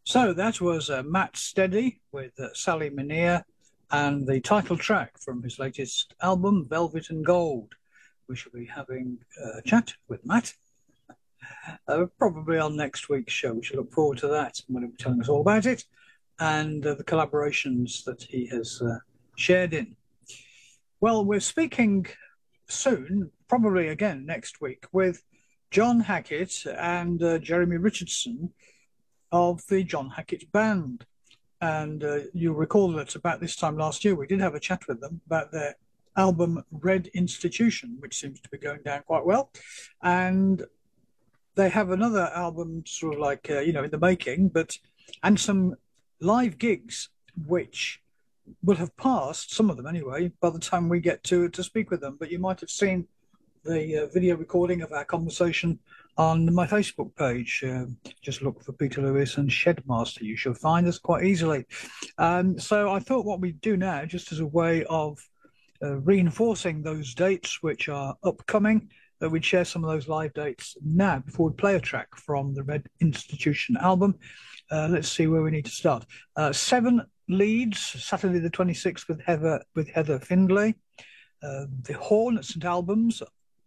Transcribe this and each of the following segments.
So that was Matt Steady with Sally Minear and the title track from his latest album, Velvet and Gold. We shall be having a chat with Matt, probably on next week's show. We shall look forward to that. I'm going to be telling us all about it and the collaborations that he has shared in. Well, we're speaking soon, probably again next week, with John Hackett and Jeremy Richardson of the John Hackett Band. And you'll recall that about this time last year, we did have a chat with them about their album Red Institution, which seems to be going down quite well. And they have another album sort of like, in the making, and some live gigs, which will have passed, some of them anyway, by the time we get to speak with them. But you might have seen the video recording of our conversation on my Facebook page. Just look for Peter Lewis and Shedmaster. You shall find us quite easily. So I thought what we'd do now, just as a way of reinforcing those dates which are upcoming, that we'd share some of those live dates now before we play a track from the Red Institution album. Let's see where we need to start. 7 Leeds, Saturday the 26th with Heather Findlay. The Horn at St Albans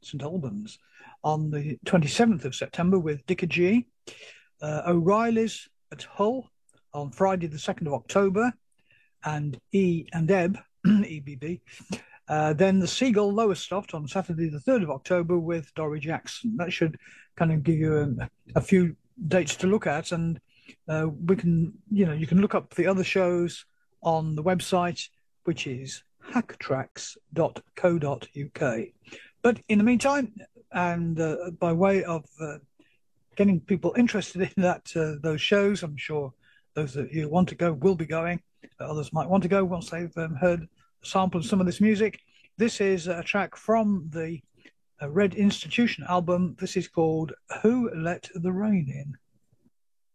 on the 27th of September with Dicka G. O'Reilly's at Hull on Friday the 2nd of October, and E and Ebb, EBB. Then the Seagull Lowestoft on Saturday the 3rd of October with Dory Jackson. That should kind of give you a few dates to look at, and you can look up the other shows on the website, which is hacktracks.co.uk. But in the meantime, and by way of getting people interested in those shows, I'm sure those that you want to go will be going. Others might want to go once they've heard a sample of some of this music. This is a track from the Red Institution album. This is called Who Let the Rain In?